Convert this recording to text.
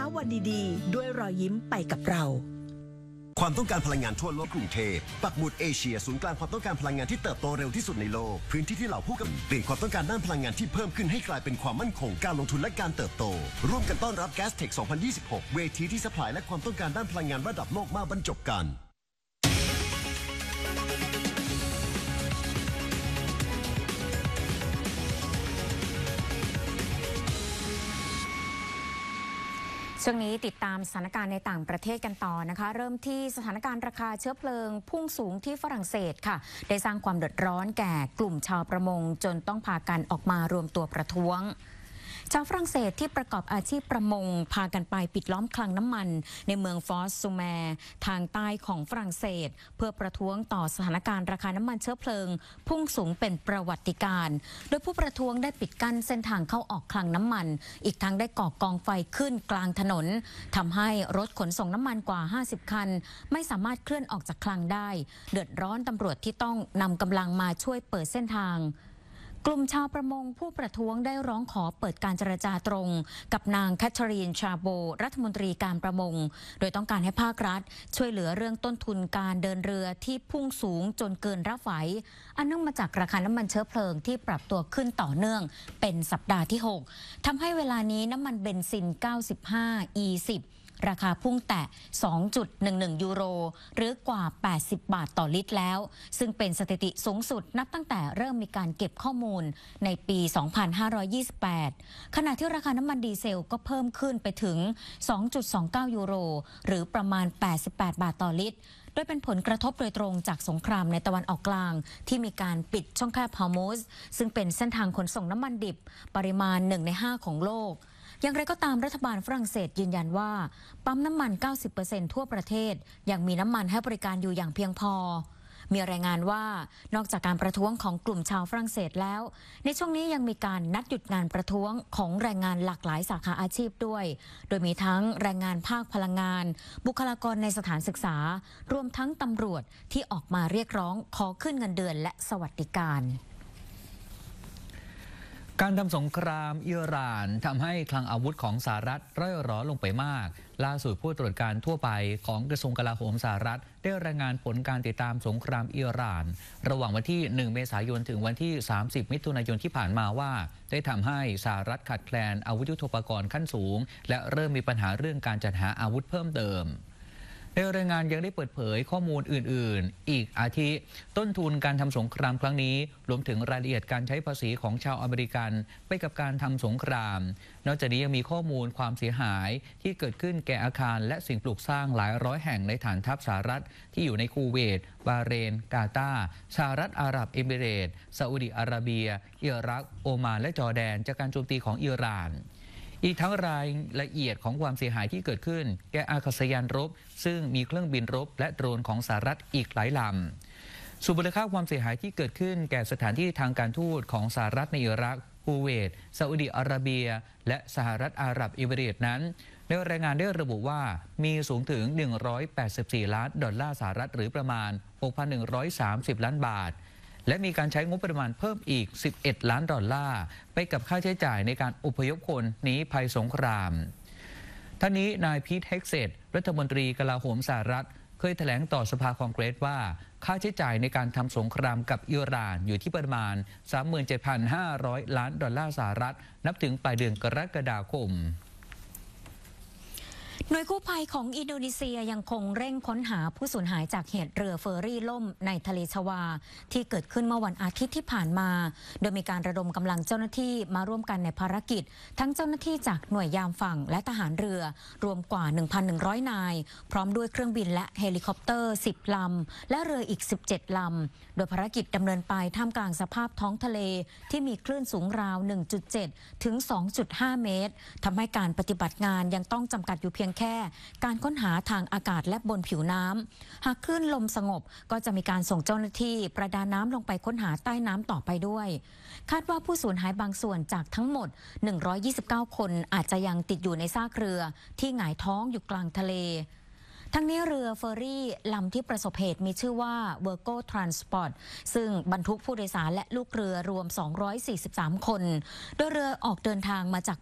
วันดีๆด้วยรอยยิ้มไปกับเราความต้องการพลังงานทั่วโลกกรุงเทพปักหมุดเอเชียศูนย์กลางความต้องการพลังงานที่เติบโตเร็วที่สุดในโลกพื้นที่ที่เหล่าผู้กำกับเปลี่ยนความต้องการด้านพลังงานที่เพิ่มขึ้นให้กลายเป็นความมั่นคงการลงทุนและการเติบโตร่วมกันต้อนรับ Gastech 2026 เวทีที่ซัพพลายและความต้องการด้านพลังงานระดับโลกมาบรรจบกันช่วงนี้ติดตามสถานการณ์ในต่างประเทศกันต่อนะคะเริ่มที่สถานการณ์ราคาเชื้อเพลิงพุ่งสูงที่ฝรั่งเศสค่ะได้สร้างความเดือดร้อนแก่กลุ่มชาวประมงจนต้องพากันออกมารวมตัวประท้วงชาวฝรั่งเศสที่ประกอบอาชีพประมงพากันไปปิดล้อมคลังน้ำมันในเมืองฟอสซูแมร์ทางใต้ของฝรั่งเศสเพื่อประท้วงต่อสถานการณ์ราคาน้ำมันเชื้อเพลิงพุ่งสูงเป็นประวัติการณ์โดยผู้ประท้วงได้ปิดกั้นเส้นทางเข้าออกคลังน้ำมันอีกทั้งได้ก่อกองไฟขึ้นกลางถนนทำให้รถขนส่งน้ำมันกว่า50คันไม่สามารถเคลื่อนออกจากคลังได้เดือดร้อนตำรวจที่ต้องนำกำลังมาช่วยเปิดเส้นทางกลุ่มชาวประมงผู้ประท้วงได้ร้องขอเปิดการเจรจาตรงกับนางแคทเธอรีนชาโบรัฐมนตรีการประมงโดยต้องการให้ภาครัฐช่วยเหลือเรื่องต้นทุนการเดินเรือที่พุ่งสูงจนเกินรับไหวอันเนื่องมาจากราคาน้ำมันเชื้อเพลิงที่ปรับตัวขึ้นต่อเนื่องเป็นสัปดาห์ที่6ทำให้เวลานี้น้ำมันเบนซิน95 E10ราคาพุ่งแตะ 2.11 ยูโรหรือกว่า80 บาทต่อลิตรแล้วซึ่งเป็นสถิติสูงสุดนับตั้งแต่เริ่มมีการเก็บข้อมูลในปี 2528 ขณะที่ราคาน้ำมันดีเซลก็เพิ่มขึ้นไปถึง 2.29 ยูโรหรือประมาณ88 บาทต่อลิตรโดยเป็นผลกระทบโดยตรงจากสงครามในตะวันออกกลางที่มีการปิดช่องแคบฮอร์มุซซึ่งเป็นเส้นทางขนส่งน้ำมันดิบปริมาณ1 ใน 5ของโลกอย่างไรก็ตามรัฐบาลฝรั่งเศสยืนยันว่าปั๊มน้ำมัน 90% ทั่วประเทศยังมีน้ำมันให้บริการอยู่อย่างเพียงพอมีรายงานว่านอกจากการประท้วงของกลุ่มชาวฝรั่งเศสแล้วในช่วงนี้ยังมีการนัดหยุดงานประท้วงของแรงงานหลากหลายสาขาอาชีพด้วยโดยมีทั้งแรงงานภาคพลังงานบุคลากรในสถานศึกษารวมทั้งตำรวจที่ออกมาเรียกร้องขอขึ้นเงินเดือนและสวัสดิการการทำสงครามอิหร่านทำให้คลังอาวุธของสหรัฐร่อยหรอลงไปมากล่าสุดผู้ตรวจการทั่วไปของกระทรวงกลาโหมสหรัฐได้รายงานผลการติดตามสงครามอิหร่านระหว่างวันที่1 เมษายนถึงวันที่30 มิถุนายนที่ผ่านมาว่าได้ทำให้สหรัฐขาดแคลนอาวุธยุทโธปกรณ์ขั้นสูงและเริ่มมีปัญหาเรื่องการจัดหาอาวุธเพิ่มเติมในรายงานยังได้เปิดเผยข้อมูลอื่นๆอีกอาทิต้นทุนการทำสงครามครั้งนี้รวมถึงรายละเอียดการใช้ภาษีของชาวอเมริกันไปกับการทำสงครามนอกจากนี้ยังมีข้อมูลความเสียหายที่เกิดขึ้นแก่อาคารและสิ่งปลูกสร้างหลายร้อยแห่งในฐานทัพสหรัฐที่อยู่ในคูเวตบาห์เรนกาตาร์สหรัฐอาหรับเอมิเรตส์ซาอุดิอาระเบียอิรักโอมานและจอร์แดนจากการโจมตีของอิหร่านอีกทั้งรายละเอียดของความเสียหายที่เกิดขึ้นแก่อากาศยานรบซึ่งมีเครื่องบินรบและโดรนของสหรัฐอีกหลายลำส่วนมูลค่าความเสียหายที่เกิดขึ้นแก่สถานที่ทางการทูตของสหรัฐในอิรักคูเวตซาอุดิอาระเบียและสหรัฐอาหรับเอมิเรตส์นั้นในรายงานได้ระบุว่ามีสูงถึง$184 ล้านสหรัฐหรือประมาณ 6,130 ล้านบาทและมีการใช้งบประมาณเพิ่มอีก$11 ล้านไปกับค่าใช้จ่ายในการอพยพคนหนีภัยสงครามท่านนี้นายพีท เฮกเซตรัฐมนตรีกลาโหมสหรัฐเคยแถลงต่อสภาคองเกรสว่าค่าใช้จ่ายในการทำสงครามกับอิหร่านอยู่ที่ประมาณ 37,500 ล้านสหรัฐนับถึงปลายเดือนกรกฎาคมหน่วยกู้ภัยของอินโดนีเซียยังคงเร่งค้นหาผู้สูญหายจากเหตุเรือเฟอร์รี่ล่มในทะเลชวาที่เกิดขึ้นเมื่อวันอาทิตย์ที่ผ่านมาโดยมีการระดมกำลังเจ้าหน้าที่มาร่วมกันในภารกิจทั้งเจ้าหน้าที่จากหน่วยยามฝั่งและทหารเรือรวมกว่า 1,100 นายพร้อมด้วยเครื่องบินและเฮลิคอปเตอร์10 ลำและเรืออีก17 ลำโดยภารกิจดำเนินไปท่ามกลางสภาพท้องทะเลที่มีคลื่นสูงราว 1.7 ถึง 2.5 เมตรทำให้การปฏิบัติงานยังต้องจำกัดอยู่เพียงแค่การค้นหาทางอากาศและบนผิวน้ำหากคลื่นลมสงบก็จะมีการส่งเจ้าหน้าที่ประดาน้ำลงไปค้นหาใต้น้ำต่อไปด้วยคาดว่าผู้สูญหายบางส่วนจากทั้งหมด129 คนอาจจะยังติดอยู่ในซากเรือที่หงายท้องอยู่กลางทะเลทั้งนี้เรือเฟอร์รี่ลำที่ประสบเหตุมีชื่อว่า Virgo Transport ซึ่งบรรทุกผู้โดยสารและลูกเรือรวม243 คนโดยเรือออกเดินทางมาจาก